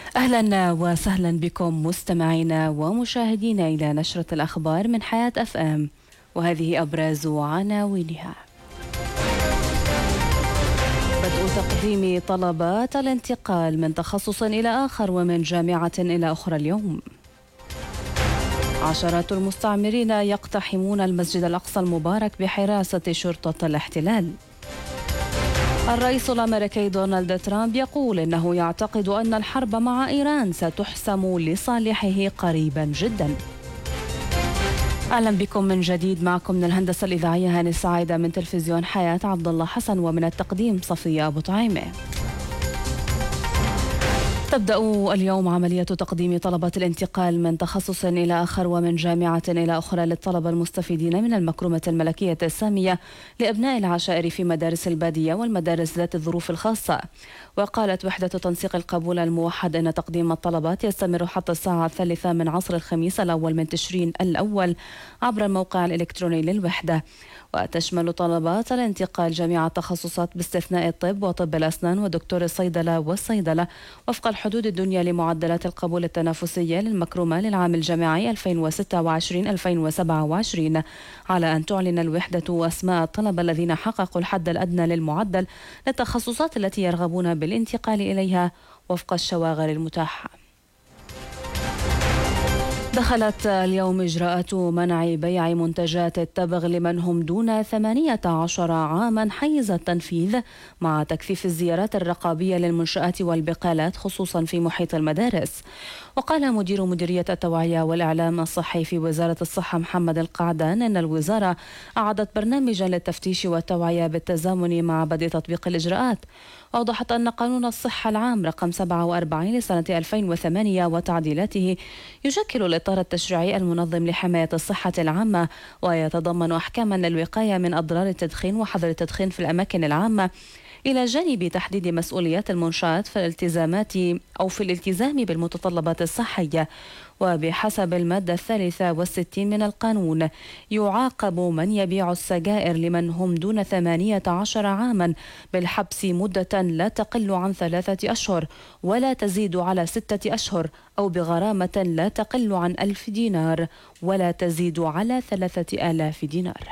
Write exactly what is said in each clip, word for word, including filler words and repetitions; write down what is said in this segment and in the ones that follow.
أهلا وسهلا بكم مستمعينا ومشاهدينا إلى نشرة الأخبار من حياة أف أم، وهذه أبرز عناوينها. بدء تقديم طلبات الانتقال من تخصص إلى آخر ومن جامعة إلى أخرى اليوم. عشرات المستعمرين يقتحمون المسجد الأقصى المبارك بحراسة شرطة الاحتلال. الرئيس الأمريكي دونالد ترامب يقول إنه يعتقد أن الحرب مع إيران ستحسم لصالحه قريبا جدا. أهلا بكم من جديد، معكم من الهندسة الإذاعية هاني السعيدة، من تلفزيون حياة عبد الله حسن، ومن التقديم صفية أبو طعيمة. تبدأ اليوم عملية تقديم طلبات الانتقال من تخصص إلى آخر ومن جامعة إلى أخرى للطلبة المستفيدين من المكرمة الملكية السامية لأبناء العشائر في مدارس البادية والمدارس ذات الظروف الخاصة. وقالت وحدة تنسيق القبول الموحد أن تقديم الطلبات يستمر حتى الساعة الثالثة من عصر الخميس الأول من تشرين الأول عبر الموقع الإلكتروني للوحدة. وتشمل طلبات الانتقال جميع التخصصات باستثناء الطب وطب الأسنان ودكتور الصيدلة والصيدلة وفق الحدود الدنيا لمعدلات القبول التنافسية للمكرمة للعام الجامعي ألفين وستة وعشرين ألفين وسبعة وعشرين، على أن تعلن الوحدة أسماء الطلبة الذين حققوا الحد الأدنى للمعدل للتخصصات التي يرغبون بالانتقال إليها وفق الشواغر المتاحة. دخلت اليوم إجراءات منع بيع منتجات التبغ لمن هم دون ثمانية عشر عاما حيز التنفيذ، مع تكثيف الزيارات الرقابية للمنشآت والبقالات خصوصا في محيط المدارس. وقال مدير مديرية التوعية والإعلام الصحي في وزارة الصحة محمد القعدان إن الوزارة أعدت برنامجا للتفتيش والتوعية بالتزامن مع بدء تطبيق الإجراءات. أوضحت أن قانون الصحة العام رقم سبعة وأربعين لسنة ألفين وثمانية وتعديلاته يشكل الإطار التشريعي المنظم لحماية الصحة العامة، ويتضمن أحكاما للوقاية من أضرار التدخين وحظر التدخين في الأماكن العامة، إلى جانب تحديد مسؤوليات المنشآت في الالتزامات أو في الالتزام بالمتطلبات الصحية. وبحسب المادة الثالثة والستين من القانون يعاقب من يبيع السجائر لمن هم دون ثمانية عشر عاما بالحبس مدة لا تقل عن ثلاثة أشهر ولا تزيد على ستة أشهر، أو بغرامة لا تقل عن ألف دينار ولا تزيد على ثلاثة آلاف دينار.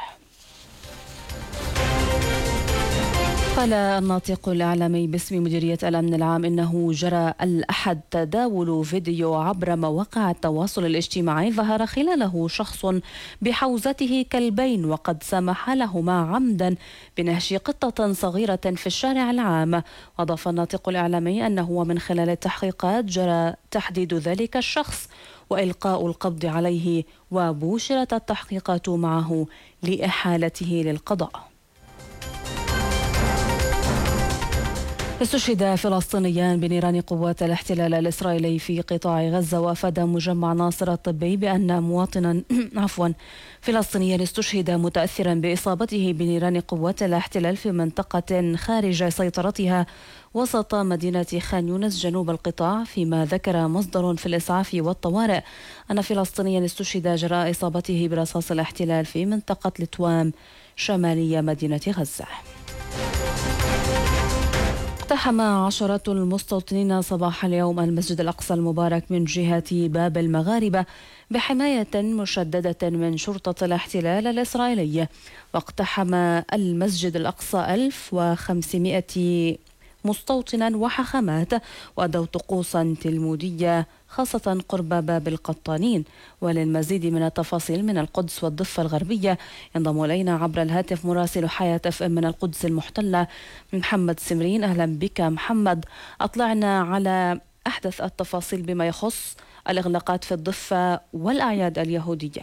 قال الناطق الإعلامي باسم مديرية الأمن العام إنه جرى الأحد تداول فيديو عبر مواقع التواصل الاجتماعي ظهر خلاله شخص بحوزته كلبين وقد سمح لهما عمدا بنهش قطة صغيرة في الشارع العام. وأضاف الناطق الإعلامي أنه من خلال التحقيقات جرى تحديد ذلك الشخص وإلقاء القبض عليه، وبوشرت التحقيقات معه لإحالته للقضاء. استشهد فلسطينيان بنيران قوات الاحتلال الإسرائيلي في قطاع غزة. وأفاد مجمع ناصر الطبي بأن مواطنا عفوا فلسطينيا استشهد متأثرا بإصابته بنيران قوات الاحتلال في منطقة خارج سيطرتها وسط مدينة خان يونس جنوب القطاع، فيما ذكر مصدر في الإسعاف والطوارئ أن فلسطينيا استشهد جراء إصابته برصاص الاحتلال في منطقة لتوام شمالية مدينة غزة. اقتحم عشرات المستوطنين صباح اليوم المسجد الأقصى المبارك من جهة باب المغاربة بحماية مشددة من شرطة الاحتلال الإسرائيلي. واقتحم المسجد الأقصى ألف وخمسمائة مستوطنا وحخامات وأدوا طقوسا تلمودية خاصة قرب باب القطانين. وللمزيد من التفاصيل من القدس والضفة الغربية ينضم إلينا عبر الهاتف مراسل حياة أف أم من القدس المحتلة محمد سمرين. أهلا بك محمد، أطلعنا على أحدث التفاصيل بما يخص الإغلاقات في الضفة والأعياد اليهودية.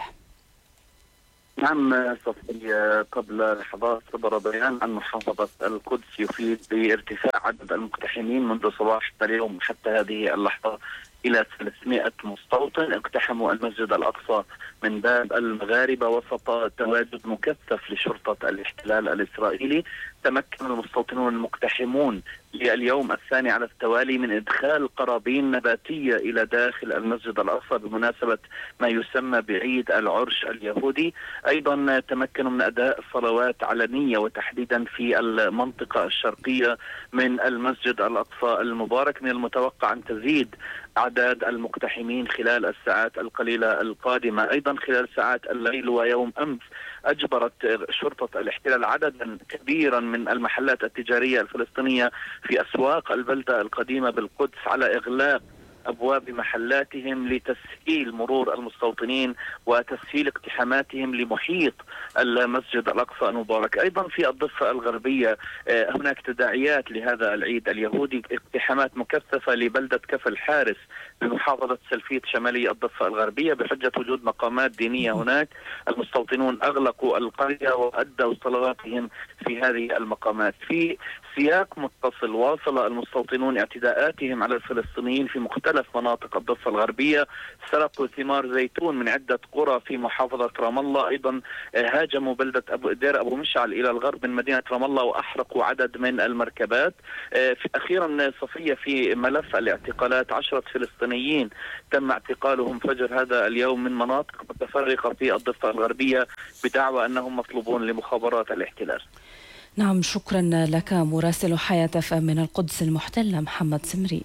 نعم صفية، قبل لحظات صدر بيان عن محافظة القدس يفيد بارتفاع عدد المقتحمين منذ صباح اليوم حتى هذه اللحظة إلى ثلاثمائة مستوطن اقتحموا المسجد الأقصى من باب المغاربة وسط تواجد مكثف لشرطة الاحتلال الإسرائيلي. تمكن المستوطنون المقتحمون لليوم الثاني على التوالي من إدخال قرابين نباتية إلى داخل المسجد الأقصى بمناسبة ما يسمى بعيد العرش اليهودي. أيضا تمكنوا من أداء صلوات علنية وتحديدا في المنطقة الشرقية من المسجد الأقصى المبارك. من المتوقع أن تزيد أعداد المقتحمين خلال الساعات القليلة القادمة. أيضا خلال ساعات الليل ويوم أمس أجبرت شرطة الاحتلال عددا كبيرا من المحلات التجارية الفلسطينية في أسواق البلدة القديمة بالقدس على إغلاق أبواب محلاتهم لتسهيل مرور المستوطنين وتسهيل اقتحاماتهم لمحيط المسجد الأقصى المبارك. أيضا في الضفة الغربية هناك تداعيات لهذا العيد اليهودي، اقتحامات مكثفة لبلدة كفر الحارس بمحافظة سلفيت شمالي الضفة الغربية بحجة وجود مقامات دينية هناك. المستوطنون أغلقوا القرية وأدوا صلواتهم في هذه المقامات. في سياق متصل واصل المستوطنون اعتداءاتهم على الفلسطينيين في مختلف مناطق الضفة الغربية. سرقوا ثمار زيتون من عدة قرى في محافظة رام الله. أيضا هاجموا بلدة أبو دير أبو مشعل إلى الغرب من مدينة رام الله وأحرقوا عدد من المركبات. في أخيرا صفية في ملف الاعتقالات عشرة فلسطينيين تم اعتقالهم فجر هذا اليوم من مناطق متفرقة في الضفة الغربية بدعوى أنهم مطلوبون لمخابرات الاحتلال. نعم، شكرا لك مراسل حياة فام من القدس المحتلة محمد سمري.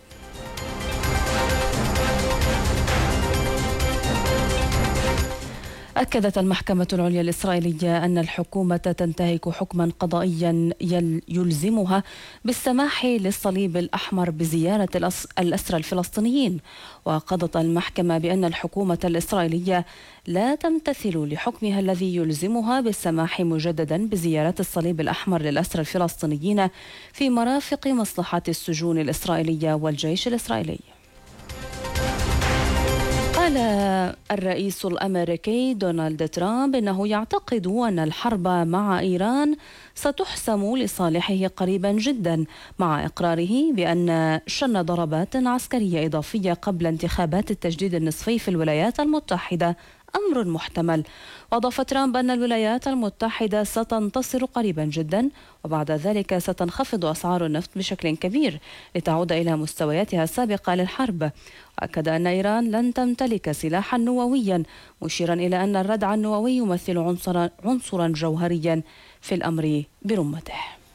أكدت المحكمة العليا الإسرائيلية أن الحكومة تنتهك حكما قضائيا يلزمها بالسماح للصليب الأحمر بزيارة الأسرى الفلسطينيين. وقضت المحكمة بأن الحكومة الإسرائيلية لا تمتثل لحكمها الذي يلزمها بالسماح مجددا بزيارة الصليب الأحمر للأسرى الفلسطينيين في مرافق مصلحة السجون الإسرائيلية والجيش الإسرائيلي. قال الرئيس الأمريكي دونالد ترامب إنه يعتقد أن الحرب مع إيران ستحسم لصالحه قريبا جدا، مع إقراره بأن شن ضربات عسكرية إضافية قبل انتخابات التجديد النصفي في الولايات المتحدة أمر محتمل. وأضاف ترامب أن الولايات المتحدة ستنتصر قريبا جدا وبعد ذلك ستنخفض أسعار النفط بشكل كبير لتعود إلى مستوياتها السابقة للحرب. وأكد أن إيران لن تمتلك سلاحا نوويا، مشيرا إلى أن الردع النووي يمثل عنصرا, عنصرا جوهريا في الأمر برمته.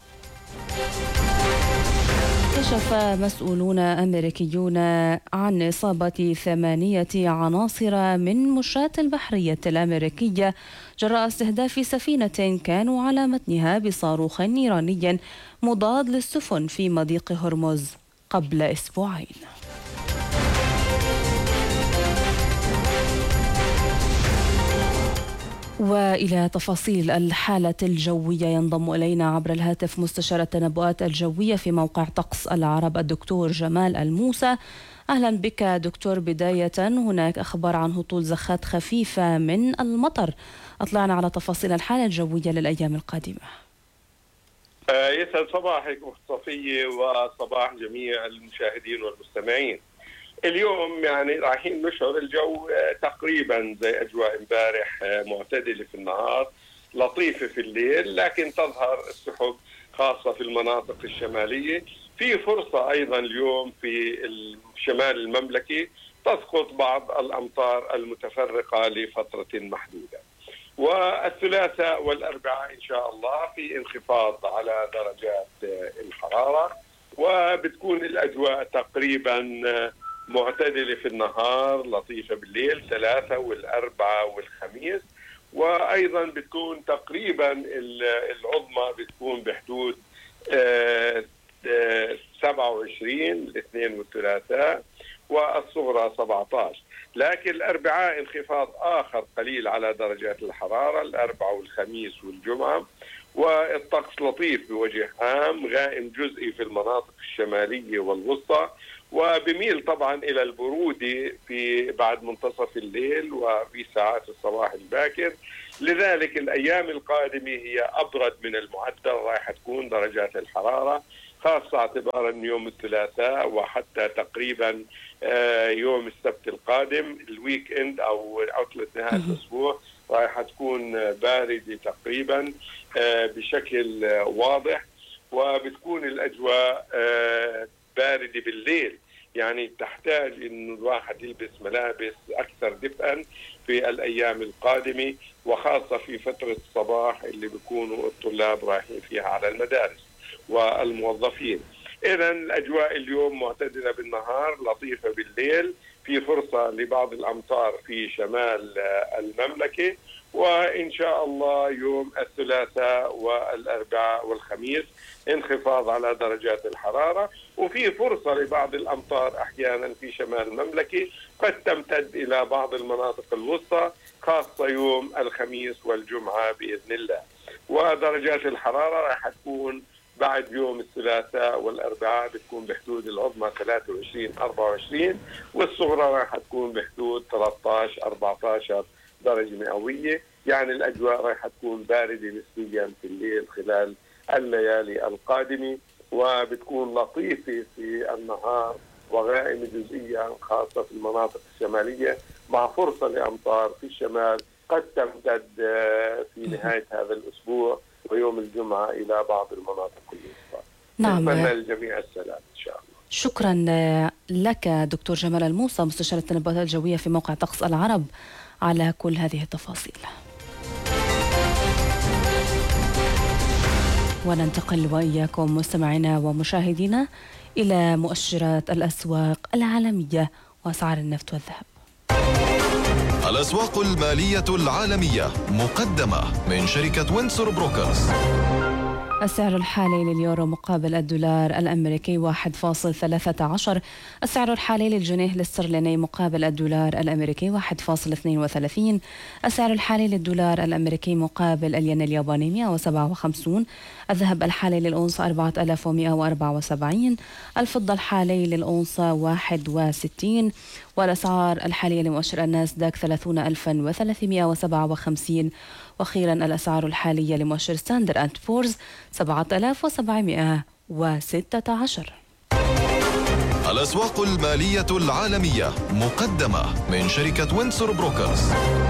كشف مسؤولون أمريكيون عن إصابة ثمانية عناصر من مشاة البحرية الأمريكية جراء استهداف سفينة كانوا على متنها بصاروخ إيراني مضاد للسفن في مضيق هرمز قبل أسبوعين. وإلى تفاصيل الحالة الجوية ينضم إلينا عبر الهاتف مستشار التنبؤات الجوية في موقع طقس العرب الدكتور جمال الموسى. أهلا بك دكتور. بداية هناك أخبار عن هطول زخات خفيفة من المطر، أطلعنا على تفاصيل الحالة الجوية للأيام القادمة. يسعد صباحك صفية وصباح جميع المشاهدين والمستمعين. اليوم يعني رايحين نشعر الجو تقريبا زي اجواء امبارح، معتدله في النهار، لطيفه في الليل، لكن تظهر السحب خاصه في المناطق الشماليه. في فرصه ايضا اليوم في شمال المملكه تسقط بعض الامطار المتفرقه لفتره محدوده. والثلاثاء والاربعاء ان شاء الله في انخفاض على درجات الحراره، وبتكون الاجواء تقريبا معتدلة في النهار، لطيفة بالليل، ثلاثة والأربعة والخميس. وأيضا بتكون تقريبا العظمى بتكون بحدود سبعة وعشرين الاثنين والثلاثاء، والصغرى سبعة عشر. لكن الأربعاء انخفاض آخر قليل على درجات الحرارة، الأربعاء والخميس والجمعة. والطقس لطيف بوجه عام، غائم جزئي في المناطق الشمالية والوسطى، وبميل طبعا إلى البرودة في بعد منتصف الليل وفي ساعات الصباح الباكر. لذلك الأيام القادمة هي أبرد من المعدل، راح تكون درجات الحرارة خاصة اعتبارا يوم الثلاثاء وحتى تقريبا يوم السبت القادم. الويك اند أو عطلة نهاية الأسبوع راح تكون باردة تقريبا بشكل واضح، وبتكون الأجواء باردة بالليل، يعني تحتاج إنه الواحد يلبس ملابس أكثر دفئا في الأيام القادمة، وخاصة في فترة الصباح اللي بيكونوا الطلاب رايحين فيها على المدارس والموظفين. إذن الأجواء اليوم معتدلة بالنهار، لطيفة بالليل، في فرصة لبعض الأمطار في شمال المملكة، وإن شاء الله يوم الثلاثاء والأربعاء والخميس انخفاض على درجات الحرارة، وفي فرصة لبعض الأمطار أحيانا في شمال المملكة قد تمتد إلى بعض المناطق الوسطى، خاصة يوم الخميس والجمعة بإذن الله. ودرجات الحرارة راح تكون بعد يوم الثلاثاء والأربعاء بتكون بحدود العظمى ثلاثة وعشرين أربعة وعشرين، والصغرى راح تكون بحدود ثلاثة عشر أربعة عشر درجة مئوية. يعني الأجواء راح تكون باردة نسبيا في الليل خلال الليالي القادمة، وبتكون لطيفة في النهار وغائمة جزئيا خاصة في المناطق الشمالية، مع فرصة لأمطار في الشمال قد تمتد في نهاية هذا الأسبوع ويوم الجمعة إلى بعض المناطق الوسطى. نعم. نتمنى للجميع السلام إن شاء الله. شكرا لك دكتور جمال الموصى، مستشار التنبؤات الجوية في موقع طقس العرب، على كل هذه التفاصيل. وننتقل وإياكم مستمعينا ومشاهدينا إلى مؤشرات الأسواق العالمية وأسعار النفط والذهب. الأسواق المالية العالمية مقدمة من شركة وينسور بروكرز. السعر الحالي لليورو مقابل الدولار الأمريكي واحد فاصل ثلاثة عشر. السعر الحالي للجنيه الاسترليني مقابل الدولار الأمريكي واحد فاصل اثنين وثلاثين. السعر الحالي للدولار الأمريكي مقابل الين الياباني مئة وسبعة وخمسين. الذهب الحالي للأونصة أربعة آلاف ومئة وأربعة وسبعين. الفضة الحالي للأونصة واحد وستين. والأسعار الحالية لمؤشر الناسداك ثلاثين ألفا وثلاثمئة وسبعة وخمسين. وأخيرا الأسعار الحالية لمؤشر ستاندرد أند بورز سبعة آلاف وسبعمئة وستة عشر. الأسواق المالية العالمية مقدمة من شركة وينسور بروكرز.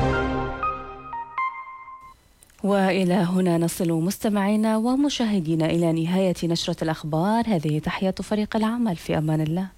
وإلى هنا نصل مستمعينا ومشاهدينا إلى نهاية نشرة الأخبار. هذه تحيات فريق العمل، في أمان الله.